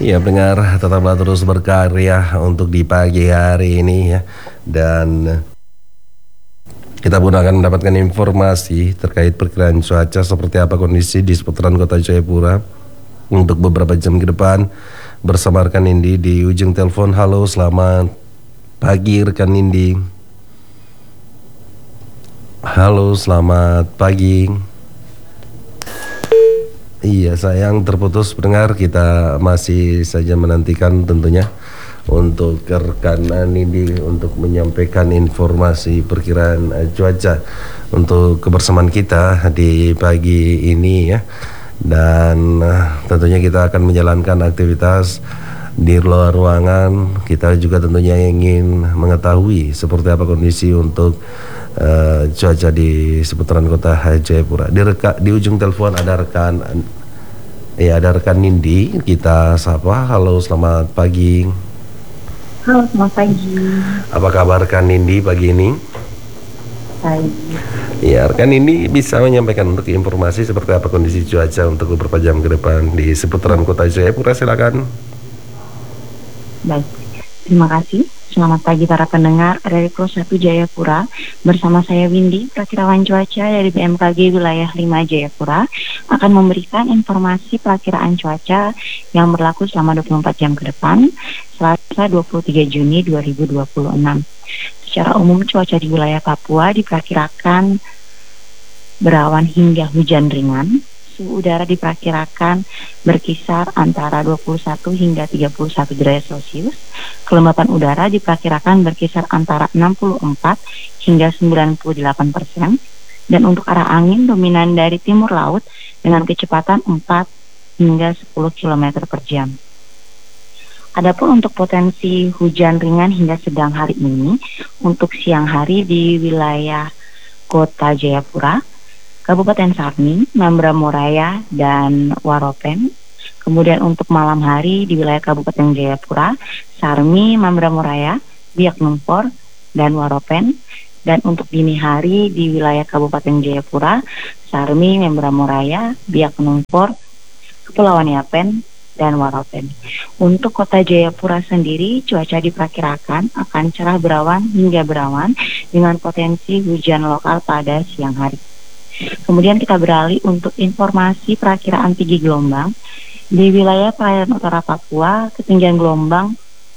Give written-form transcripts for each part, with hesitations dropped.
Ya pendengar, tetaplah terus berkarya untuk di pagi hari ini ya. Dan kita pun akan mendapatkan informasi terkait perkiraan cuaca seperti apa kondisi di seputaran kota Jayapura untuk beberapa jam ke depan bersama rekan Indi di ujung telepon. Halo, selamat pagi rekan Indi. Halo, selamat pagi. Iya, sayang terputus pendengar. Kita masih saja menantikan tentunya untuk rekan Indi untuk menyampaikan informasi perkiraan cuaca untuk kebersamaan kita di pagi ini ya. Dan tentunya kita akan menjalankan aktivitas di luar ruangan. Kita juga tentunya ingin mengetahui seperti apa kondisi untuk cuaca di seputaran kota Jayapura. Di ujung telepon ada rekan Nindi. Kita sapa. Halo, selamat pagi. Halo, selamat pagi. Apa kabar rekan Nindi pagi ini? Baik. Ya, rekan Nindi bisa menyampaikan untuk informasi seperti apa kondisi cuaca untuk beberapa jam ke depan di seputaran kota Jayapura. Silakan. Baik, terima kasih. Selamat pagi para pendengar dari Pro 1 Jayapura. Bersama saya Windy, Prakirawan Cuaca dari BMKG Wilayah 5 Jayapura, akan memberikan informasi perakiraan cuaca yang berlaku selama 24 jam ke depan, Selasa 23 Juni 2026. Secara umum cuaca di wilayah Papua diperkirakan berawan hingga hujan ringan. Suhu udara diperkirakan berkisar antara 21 hingga 31 derajat Celcius. Kelembapan udara diperkirakan berkisar antara 64 hingga 98%. Dan untuk arah angin dominan dari timur laut dengan kecepatan 4 hingga 10 km per jam. Adapun untuk potensi hujan ringan hingga sedang hari ini, untuk siang hari di wilayah kota Jayapura, Kabupaten Sarni, Membramoraya, dan Waropen. Kemudian untuk malam hari di wilayah Kabupaten Jayapura, Sarmi, Membramoraya, Biak Numfor, dan Waropen. Dan untuk dini hari di wilayah Kabupaten Jayapura, Sarmi, Membramoraya, Biak Numfor, Kepulauan Yapen, dan Waropen. Untuk kota Jayapura sendiri, cuaca diperkirakan akan cerah berawan hingga berawan dengan potensi hujan lokal pada siang hari. Kemudian kita beralih untuk informasi perakiraan tinggi gelombang. Di wilayah perairan utara Papua, ketinggian gelombang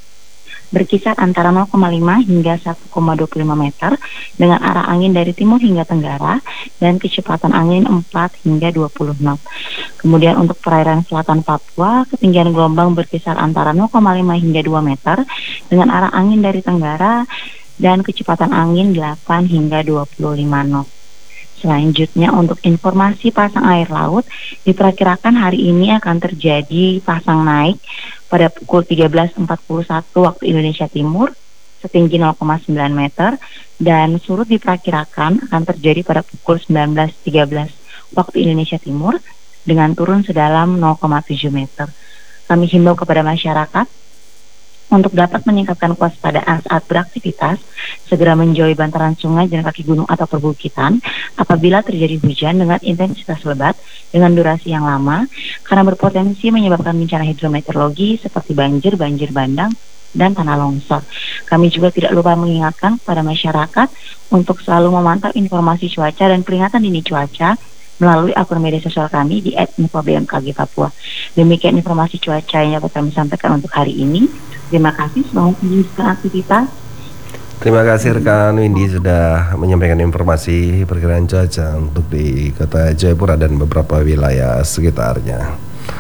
berkisar antara 0,5 hingga 1,25 meter dengan arah angin dari timur hingga tenggara dan kecepatan angin 4 hingga 20 knot. Kemudian untuk perairan selatan Papua, ketinggian gelombang berkisar antara 0,5 hingga 2 meter dengan arah angin dari tenggara dan kecepatan angin 8 hingga 25 knot. Selanjutnya untuk informasi pasang air laut, diperkirakan hari ini akan terjadi pasang naik pada pukul 13.41 waktu Indonesia Timur setinggi 0,9 meter dan surut diperkirakan akan terjadi pada pukul 19.13 waktu Indonesia Timur dengan turun sedalam 0,7 meter. Kami himbau kepada masyarakat untuk dapat meningkatkan kewaspadaan saat beraktivitas, segera menjauhi bantaran sungai dan kaki gunung atau perbukitan apabila terjadi hujan dengan intensitas lebat dengan durasi yang lama karena berpotensi menyebabkan bencana hidrometeorologi seperti banjir, banjir bandang, dan tanah longsor. Kami juga tidak lupa mengingatkan kepada masyarakat untuk selalu memantau informasi cuaca dan peringatan dini cuaca melalui akun media sosial kami di @info_bmkg Papua. Demikian informasi cuaca yang dapat kami sampaikan untuk hari ini. Terima kasih, selamat melanjutkan aktivitas. Terima kasih rekan Windy sudah menyampaikan informasi perkiraan cuaca untuk di kota Jayapura dan beberapa wilayah sekitarnya.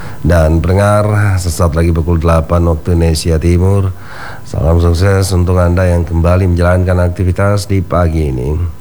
Dan pendengar, sesaat lagi pukul 8 waktu Indonesia Timur. Salam sukses untuk Anda yang kembali menjalankan aktivitas di pagi ini.